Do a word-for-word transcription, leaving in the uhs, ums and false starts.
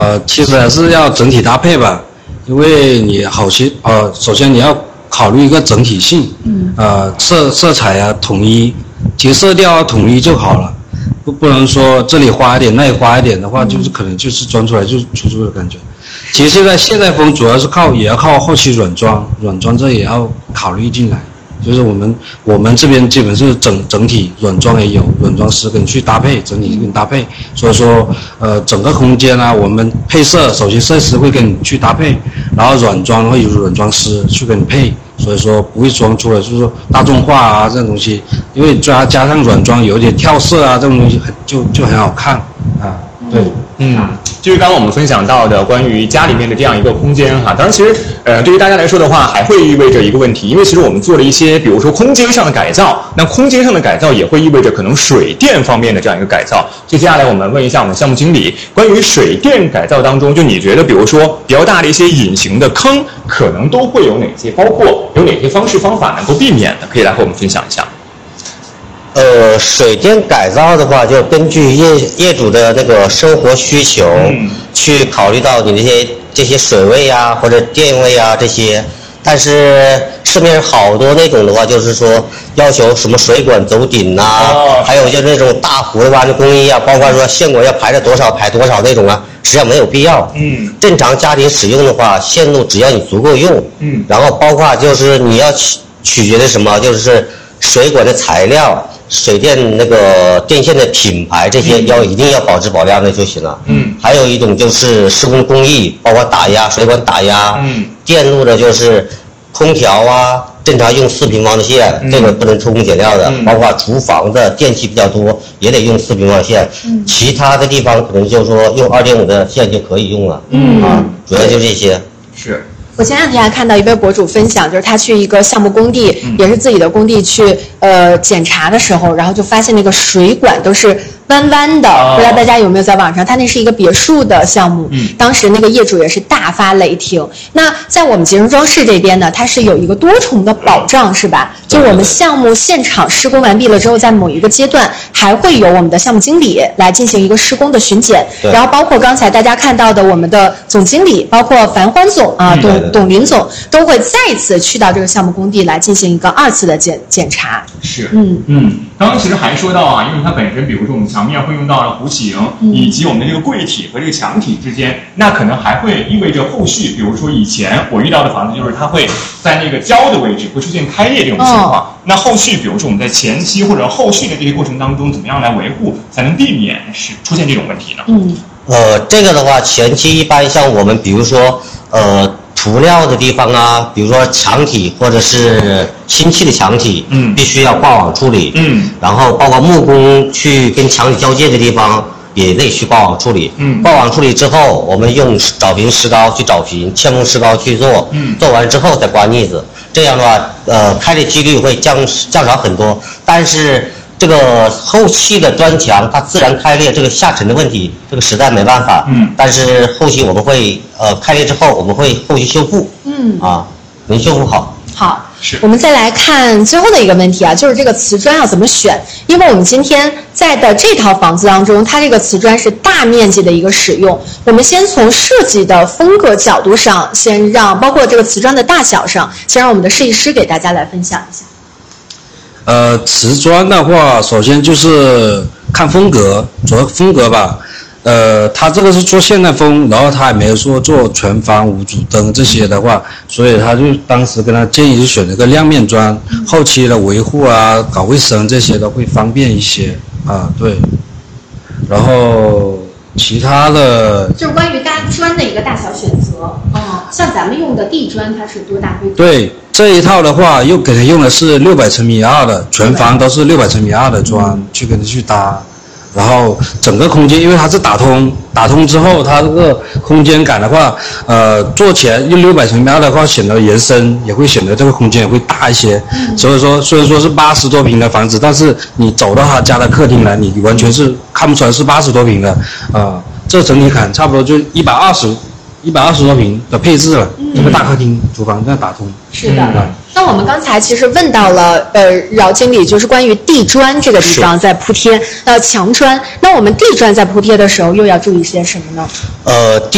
呃，其实还是要整体搭配吧，因为你好些呃，首先你要考虑一个整体性，嗯，呃，色色彩啊统一，其实色调啊统一就好了，不不能说这里花一点那里花一点的话，就是可能就是装出来就是出租的感觉。其实现在现代风主要是靠也要靠后期软装，软装这也要考虑进来。就是我们我们这边基本是整整体软装也有，软装师跟你去搭配，整体跟你搭配。所以说，呃，整个空间啊，我们配色，首先设计师会跟你去搭配，然后软装会有软装师去跟你配。所以说不会装出来就是说大众化啊这种东西，因为加加上软装有点跳色啊这种东西很就就很好看啊。对， 嗯，就是刚刚我们分享到的关于家里面的这样一个空间哈，当然其实呃对于大家来说的话，还会意味着一个问题，因为其实我们做了一些比如说空间上的改造，那空间上的改造也会意味着可能水电方面的这样一个改造。接下来我们问一下我们项目经理，关于水电改造当中，就你觉得比如说比较大的一些隐形的坑，可能都会有哪些，包括有哪些方式方法能够避免的，可以来和我们分享一下。 呃，水电改造的话，就根据业业主的那个生活需求，嗯、去考虑到你这些这些水位啊或者电位啊这些。但是市面上好多那种的话，就是说要求什么水管走顶啊，哦、还有就是那种大弧的挖的工艺啊，包括说线管要排了多少排多少那种啊，实际上没有必要。嗯，正常家庭使用的话，线路只要你足够用，嗯，然后包括就是你要取取决的什么，就是水管的材料。水电那个电线的品牌这些要一定要保质保量的就行了。嗯，还有一种就是施工工艺，包括打压水管打压，嗯，电路的就是空调啊，正常用四平方的线，嗯、这个不能偷工减料的。嗯、包括厨房的电器比较多，也得用四平方的线。嗯，其他的地方可能就是说用二点五的线就可以用了。嗯啊，主要就这些。 是。 我前两天还看到一位博主分享，就是他去一个项目工地，嗯、也是自己的工地去呃检查的时候，然后就发现那个水管都是弯弯的，哦、不知道大家有没有在网上？他那是一个别墅的项目，嗯、当时那个业主也是大发雷霆。那在我们集成装饰这边呢，它是有一个多重的保障，是吧？就我们项目现场施工完毕了之后，在某一个阶段还会有我们的项目经理来进行一个施工的巡检，然后包括刚才大家看到的我们的总经理，包括樊欢总啊，董、嗯、董林总都会再次去到这个项目工地来进行一个二次的检检查。 是，嗯嗯，刚刚其实还说到啊，因为它本身，比如说我们墙面会用到了弧形，嗯、以及我们的这个柜体和这个墙体之间，那可能还会意味着后续，比如说以前我遇到的房子就是它会在那个胶的位置会出现开裂这种情况。哦、那后续，比如说我们在前期或者后续的这些过程当中，怎么样来维护，才能避免是出现这种问题呢？ 嗯， 呃，这个的话，前期一般像我们，比如说呃。涂料的地方啊，比如说墙体或者是新砌的墙体，嗯，必须要挂网处理，嗯，然后包括木工去跟墙体交界的地方也得去挂网处理，嗯，挂网处理之后，我们用找平石膏去找平，嵌封石膏去做，嗯，做完之后再刮腻子，这样的话，呃，开裂几率会降降少很多，但是这个后期的砖墙它自然开裂，这个下沉的问题，这个实在没办法。嗯，但是后期我们会呃开裂之后，我们会后期修复。嗯，啊，能修复好。 好，是。我们再来看最后的一个问题啊，就是这个瓷砖要怎么选？因为我们今天在的这套房子当中，它这个瓷砖是大面积的一个使用。我们先从设计的风格角度上，先让包括这个瓷砖的大小上，先让我们的设计师给大家来分享一下。 呃，瓷砖的话，首先就是看风格，主要风格吧。呃，它这个是做现代风，然后他也没有说做全房无主灯这些的话，所以他就当时跟他建议就选了个亮面砖，嗯、后期的维护啊、搞卫生这些都会方便一些啊。对，然后其他的就是关于大砖的一个大小选择。哦，像咱们用的地砖，它是多大规模？ 对。这一套的话，又给他用的是六百乘以二的，全房都是六百乘以二的砖、嗯、去跟他去搭，然后整个空间，因为它是打通，打通之后，它这个空间感的话，呃，做起来用六百乘以二的话，显得延伸，也会显得这个空间也会大一些。嗯、所以说，虽然说是八十多平的房子，但是你走到他家的客厅来，你完全是看不出来是八十多平的，啊、呃，这整体感差不多就一百二十。一百二十多平的配置了，嗯、这个大客厅、厨房这样打通。 是的。嗯、那我们刚才其实问到了，呃，饶经理就是关于地砖这个地方在铺贴，呃，墙砖。那我们地砖在铺贴的时候又要注意些什么呢？ 呃，地